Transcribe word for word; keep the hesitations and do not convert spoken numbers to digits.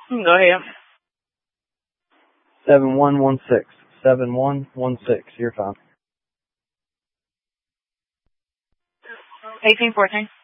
Go ahead. seven one one six. seven one one six. Your time. eighteen fourteen.